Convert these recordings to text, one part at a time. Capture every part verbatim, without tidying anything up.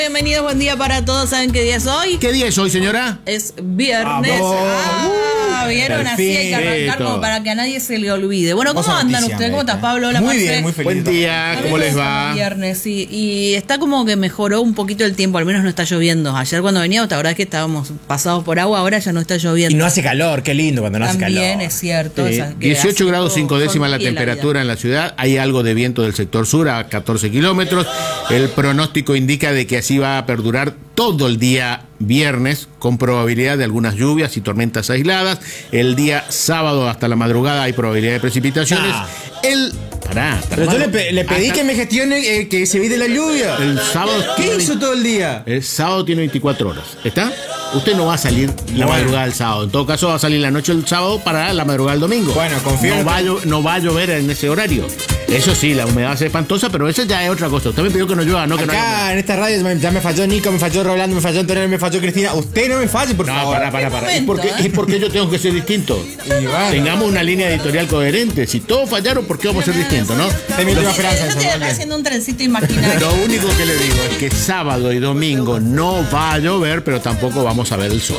Bienvenidos, buen día para todos. ¿Saben qué día es hoy? ¿Qué día es hoy, señora? Es viernes. Ah, vieron, así hay que arrancar como para que a nadie se le olvide. Bueno, ¿cómo andan ustedes? ¿Cómo estás, Pablo? Hola, Muy Marce. bien, muy feliz. Buen día, ¿cómo les va? Viernes, sí. Y está como que mejoró un poquito el tiempo, al menos no está lloviendo. Ayer cuando veníamos, la verdad es que estábamos pasados por agua, ahora ya no está lloviendo. Y no hace calor, qué lindo cuando no hace calor. También es cierto. Eh, esa- que dieciocho hace grados todo cinco décimas la sol y temperatura en la ciudad. Hay algo de viento del sector sur a catorce kilómetros. El pronóstico indica de que así va a perdurar todo el día viernes, con probabilidad de algunas lluvias y tormentas aisladas. El día sábado hasta la madrugada hay probabilidad de precipitaciones. Ah. El... Pará, Pero yo le, pe- le pedí hasta- que me gestione eh, que se evite la lluvia. El sábado... ¿Qué tiene- hizo todo el día? El sábado tiene veinticuatro horas. ¿Está? Usted no va a salir la Bueno. madrugada del sábado. En todo caso, va a salir la noche del sábado para la madrugada del domingo. Bueno, confío en No va, a usted. llo- no va a llover en ese horario. Eso sí, la humedad va a ser espantosa, pero eso ya es otra cosa. Usted me pidió que no llueva, no que no haya humedad. Acá en esta radio me- ya me falló Nico, me falló Rolando, me falló Antonio, me falló Cristina. Usted no me falle, por No, favor. para, para, para. ¿Y momento, por qué, ¿eh? y por qué yo tengo que ser distinto? Y bueno. Tengamos una línea editorial coherente. Si todos fallaron, ¿por qué vamos a ser distintos, no? Es mi última esperanza. Yo eso, estoy acá Rolando. haciendo un trencito imaginario. Lo único que le digo es que sábado y domingo no va a llover, pero tampoco vamos a ver el sol.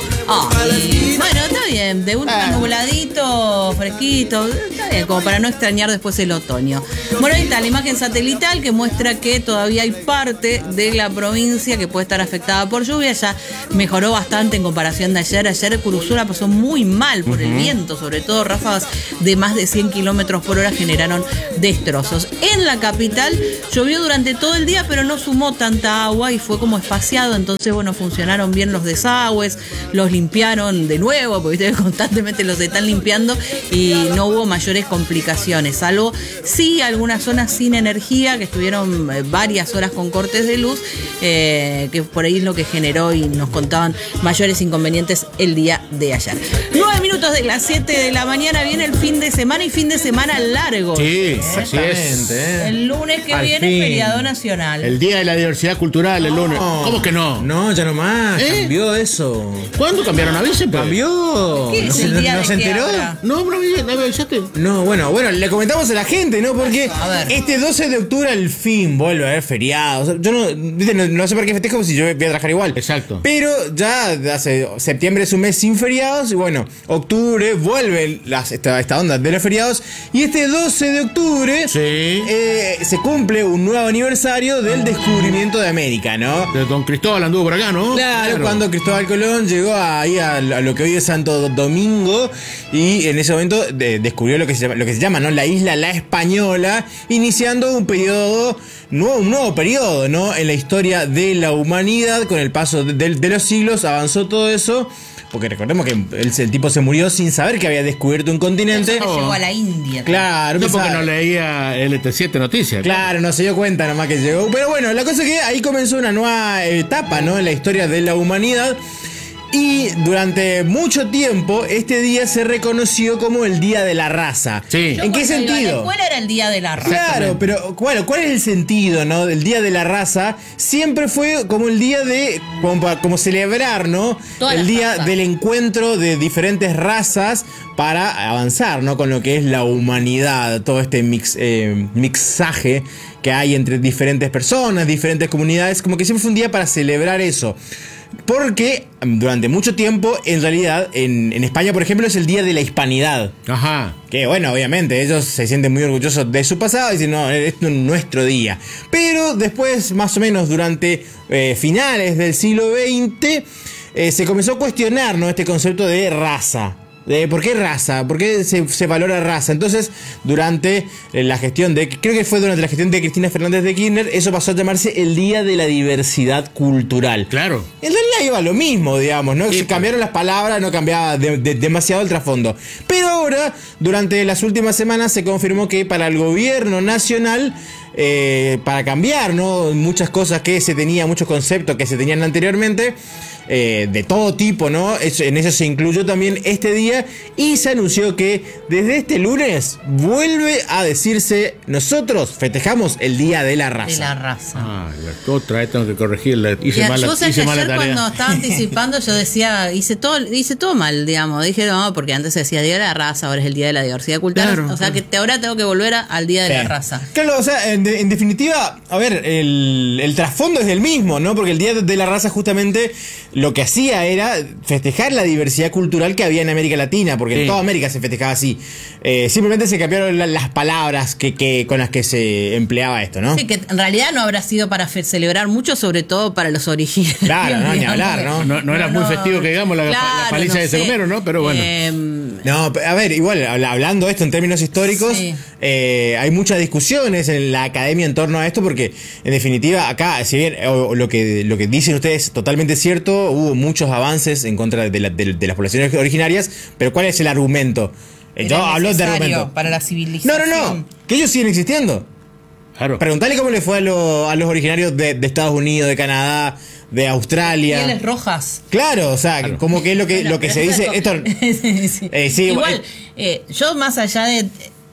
Ay, bueno, está bien, de un nubladito, fresquito, está bien, como para no extrañar después el otoño. Bueno, ahí está la imagen satelital que muestra que todavía hay parte de la provincia que puede estar afectada por lluvia, ya mejoró bastante en comparación de ayer. Ayer Curuzura pasó muy mal por el viento, sobre todo ráfagas de más de cien kilómetros por hora generaron destrozos. En la capital llovió durante todo el día, pero no sumó tanta agua y fue como espaciado, entonces bueno, funcionaron bien los desagües, los limpiaron de nuevo, porque ustedes constantemente los están limpiando y no hubo mayores complicaciones, salvo sí algunas zonas sin energía que estuvieron eh, varias horas con cortes de luz, eh, que por ahí es lo que generó y nos contaban mayores inconvenientes el día de ayer. Nueve minutos de las siete de la mañana, viene el fin de semana y fin de semana largo. Sí, así es. Exactamente, ¿eh? El lunes que Al viene fin. feriado nacional. El Día de la Diversidad Cultural, el lunes. ¿Cómo que no? No, ya no más. ¿Eh? Cambió eso. ¿Cuándo cambiaron? Avisen, pues. Cambió. ¿Qué ¿No es se, el día no de se qué enteró? ahora? No, no, no me avisaste. No, bueno, bueno, le comentamos a la gente, ¿no? Porque A ver. este doce de octubre al fin vuelve a haber feriados. O sea, yo no, viste, no, no sé por qué festejo si yo voy a trabajar igual. Exacto. Pero ya hace septiembre es un mes sin feriados y bueno, octubre vuelve las, esta, esta onda de los feriados y este doce de octubre Sí. eh, se cumple un nuevo aniversario del descubrimiento de América, ¿no? De Don Cristóbal anduvo por acá, ¿no? Claro, cuando Cristóbal Colón llegó ahí a, a lo que hoy es Santo Domingo y en ese momento de- descubrió lo que se llama, lo que se llama, ¿no? La isla La Española, iniciando un periodo, nuevo, un nuevo periodo, ¿no? En la historia de la humanidad, con el paso de, de- de los siglos avanzó todo eso, porque recordemos que el, el tipo se murió sin saber que había descubierto un continente. Que llegó a la India. Claro, No, porque pensaba- no leía L T siete Noticias. Claro, no se dio cuenta nomás que llegó. Pero bueno, la cosa es que ahí comenzó una nueva etapa, ¿no? En la historia de la humanidad. Y durante mucho tiempo este día se reconoció como el Día de la Raza. Sí. Yo ¿En qué cuando iba a la sentido? escuela era el día de la raza. Claro, pero bueno, ¿cuál es el sentido, no? Del Día de la Raza siempre fue como el día de, como, para- como celebrar, ¿no? Todas el las día razas. del encuentro de diferentes razas para avanzar, ¿no? Con lo que es la humanidad, todo este mix, eh, mixaje que hay entre diferentes personas, diferentes comunidades, como que siempre fue un día para celebrar eso. Porque durante mucho tiempo, en realidad, en, en España, por ejemplo, es el Día de la Hispanidad. Ajá. Que bueno, obviamente, ellos se sienten muy orgullosos de su pasado y dicen, no, esto es nuestro día. Pero después, más o menos durante eh, finales del siglo veinte, eh, se comenzó a cuestionar, ¿no? Este concepto de raza. De ¿por qué raza? ¿Por qué se, se valora raza? Entonces, durante eh, la gestión de, creo que fue durante la gestión de Cristina Fernández de Kirchner, eso pasó a llamarse el Día de la Diversidad Cultural. Claro. En realidad iba lo mismo, digamos, ¿no? Sí, Se cambiaron las palabras, no cambiaba de- de- demasiado el trasfondo. Pero ahora, durante las últimas semanas, se confirmó que para el gobierno nacional, eh, para cambiar, ¿no? Muchas cosas que se tenían, muchos conceptos que se tenían anteriormente, eh, de todo tipo, ¿no? Eso- en eso se incluyó también este día y se anunció que desde este lunes vuelve a decirse, nosotros festejamos el Día de la Raza. De la raza. Ah, la otra vez tengo que corregirla. Hice Mira, mala, yo sé hice que mala ayer tarea. cuando estaba anticipando, yo decía, hice todo, hice todo mal, digamos. Dije, no, porque antes se decía Día de la Raza, ahora es el Día de la Diversidad Cultural. Claro, o sea, que te, ahora tengo que volver a, al Día de Sí. la Raza. Claro, o sea, en, de- en definitiva, a ver, el, el trasfondo es el mismo, ¿no? Porque el Día de la Raza justamente lo que hacía era festejar la diversidad cultural que había en América Latina, porque Sí. en toda América se festejaba así. Eh, simplemente se cambiaron la- las palabras que, que, con las que se empleaba esto, ¿no? Sí, que en realidad no habrá sido para fe- celebrar mucho, sobre todo para los originarios. Claro, no, ni digamos. hablar, ¿no? No, no era muy festivo que digamos la, la paliza que se comieron, ¿no? Pero bueno. Eh, No, a ver, igual, habla- hablando esto en términos históricos, Sí. eh, hay muchas discusiones en la academia en torno a esto, porque en definitiva acá, si bien o- o lo que lo que dicen ustedes es totalmente cierto, hubo muchos avances en contra de, la- de- de las poblaciones originarias, pero ¿cuál es el argumento? Eh, Yo era hablo de necesario argumento. para la No, civilización. no, no, que ellos siguen existiendo. Claro. Preguntale cómo le fue a, lo- a los originarios de, de Estados Unidos, de Canadá, de Australia. Pieles rojas. Claro, o sea, como que es lo que, Bueno, lo que pero se dice. eso- Esto, sí, sí. Eh, sí, Igual, eh, eh, yo más allá de...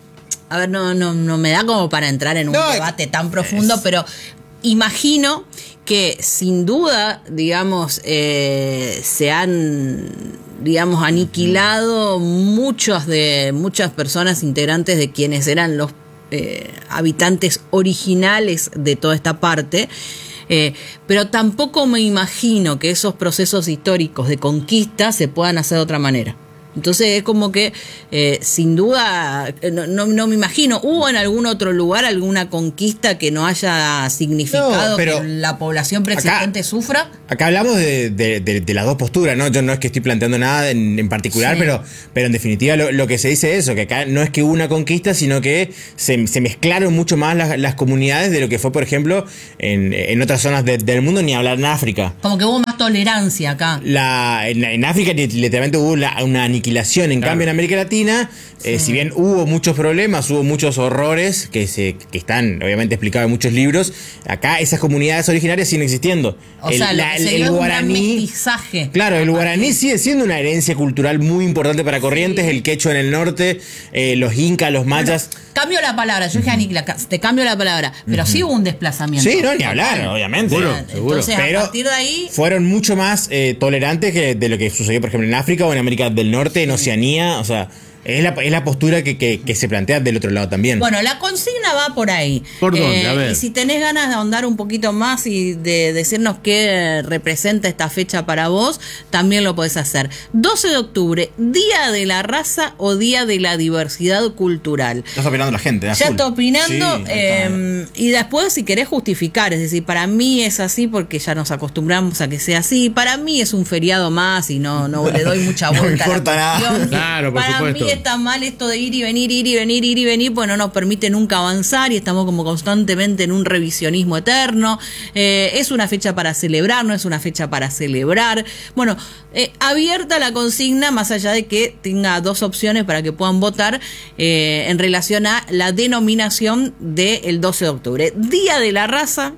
A ver, no, no, no me da como para entrar en un No, debate tan profundo, es- pero imagino que sin duda, digamos, eh, se han, digamos, aniquilado muchos de muchas personas integrantes de quienes eran los eh, habitantes originales de toda esta parte. Eh, pero tampoco me imagino que esos procesos históricos de conquista se puedan hacer de otra manera. Entonces es como que, eh, sin duda, eh, no, no, no me imagino, ¿hubo en algún otro lugar alguna conquista que no haya significado No, pero que la población preexistente acá- sufra? Acá hablamos de, de- de- de las dos posturas, ¿no? Yo no es que estoy planteando nada en, en particular, Sí. pero, pero en definitiva lo, lo que se dice es eso, que acá no es que hubo una conquista, sino que se, se mezclaron mucho más las, las comunidades de lo que fue, por ejemplo, en, en otras zonas de- del mundo, ni hablar en África. Como que hubo más tolerancia acá. La, en, en África li- literalmente hubo la- una aniquilación. En Claro. cambio, en América Latina, eh, si bien hubo muchos problemas, hubo muchos horrores que se que están obviamente explicados en muchos libros, acá esas comunidades originarias siguen existiendo. O sea, lo que se dio es un gran mestizaje. Claro, el guaraní sigue siendo una herencia cultural muy importante para Corrientes, el quechua en el norte, eh, los incas, los mayas. Cambio la palabra, yo dije aniquila, te cambio la palabra, pero sí hubo un desplazamiento. Sí, no, ni hablar, obviamente. Seguro, seguro. Entonces, Pero a partir de ahí, fueron mucho más eh, tolerantes que de lo que sucedió, por ejemplo, en África o en América del Norte, en Oceanía. O sea, es la, es la postura que, que, que se plantea del otro lado también. bueno, la consigna va por ahí. ¿Por dónde? A ver. Y si tenés ganas de ahondar un poquito más y de decirnos qué representa esta fecha para vos, también lo podés hacer. doce de octubre, Día de la Raza o Día de la Diversidad Cultural. Estás opinando la gente. a Ya full. está opinando, Sí, eh, y después si querés justificar, es decir, para mí es así porque ya nos acostumbramos a que sea así, para mí es un feriado más y no, no le doy mucha No me vuelta. a la importa nada. cuestión. Claro, por para supuesto. mí está mal esto de ir y venir, ir y venir, ir y venir, pues no nos permite nunca avanzar y estamos como constantemente en un revisionismo eterno. Eh, es una fecha para celebrar, no es una fecha para celebrar. Bueno, eh, abierta la consigna, más allá de que tenga dos opciones para que puedan votar eh, en relación a la denominación del doce de octubre. Día de la Raza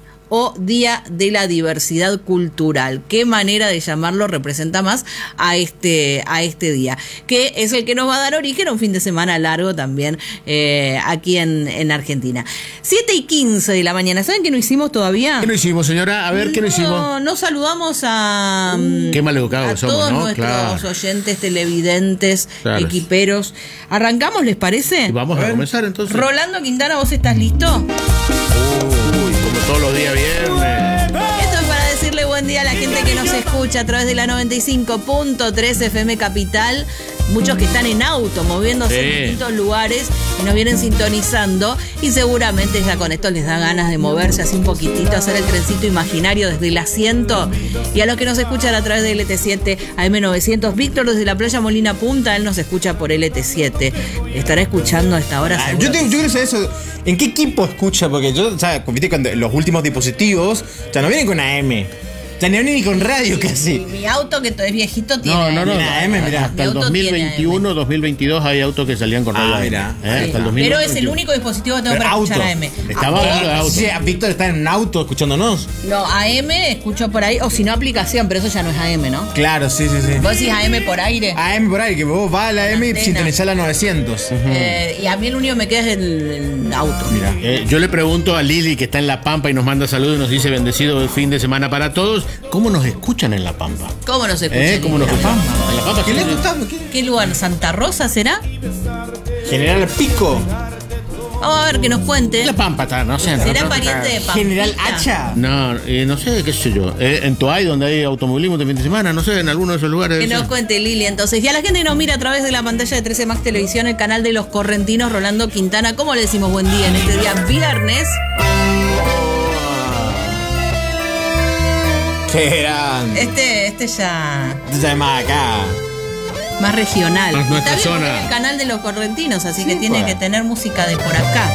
o Día de la Diversidad Cultural. ¿Qué manera de llamarlo representa más a este, a este día? Que es el que nos va a dar origen a un fin de semana largo también eh, aquí en, en Argentina. siete y quince de la mañana. ¿Saben qué no hicimos todavía? ¿Qué no hicimos, señora? A ver, ¿qué no hicimos? No, no saludamos a, mm, Qué maleducados a somos, todos ¿no? nuestros Claro. oyentes, televidentes, Claro. equiperos. ¿Arrancamos, les parece? Y vamos a, comenzar entonces. Rolando Quintana, ¿vos estás listo? Uy, como todos los días viernes. Esto es para decirle buen día a la gente que nos escucha a través de la noventa y cinco punto tres F M Capital. Muchos que están en auto, moviéndose Sí. en distintos lugares y nos vienen sintonizando. Y seguramente ya con esto les da ganas de moverse así un poquitito, hacer el trencito imaginario desde el asiento. Y a los que nos escuchan a través de L T siete A M novecientos, Víctor desde la playa Molina Punta, él nos escucha por L T siete. Estará escuchando a esta hora. Ah, seguro yo, te- que yo quiero saber eso. ¿En qué equipo escucha? Porque yo, o sea, viste cuando los últimos dispositivos ya no vienen con A M. Ya no vienen ni con radio casi. Mi auto, que es viejito, tiene. No, no, no. Mira, M, mirá. Hasta el Mi auto dos mil tiene veintiuno, dos mil veintidós hay autos que salían con radio. Ah, A M, mira. ¿eh? Sí. Hasta el dos mil Pero es el veintiuno. único dispositivo que tengo Pero para auto. escuchar A M. Estaba hablando de auto. Sí, Víctor está en un auto escuchándonos. No, A M escucho por ahí, o si no aplicación, pero eso ya no es A M, ¿no? Claro, sí, sí, sí. Vos decís A M por aire. A M por ahí, que vos vas a la M y Antena. sintonizás la novecientos. Eh, y a mí el único que me queda es el, el auto. Mira. Eh, yo le pregunto a Lili, que está en La Pampa y nos manda saludos y nos dice bendecido el fin de semana para todos. cómo nos escuchan en La Pampa. ¿Cómo nos escuchan? ¿Eh? ¿Cómo nos en La escuchan? Pampa? En La Pampa ¿Qué le sí, gusta? ¿Qué lugar? ¿Santa Rosa será? General Pico. Vamos a ver que nos cuente. La Pampa está, no sé. ¿Será no, pariente de Pampita? General Hacha. No, eh, no sé, qué sé yo. Eh, en Toay, donde hay automovilismo de fin de semana, no sé, en alguno de esos lugares. Que nos sí. cuente Lili entonces. Y a la gente que nos mira a través de la pantalla de trece Max Televisión, el canal de los correntinos, Rolando Quintana. ¿Cómo le decimos buen día en este día viernes? Qué grande. Este, este ya Tú más acá. más regional. Más nuestra Está bien, zona. porque es el canal de los correntinos, así Sí, que tiene pues. que tener música de por acá.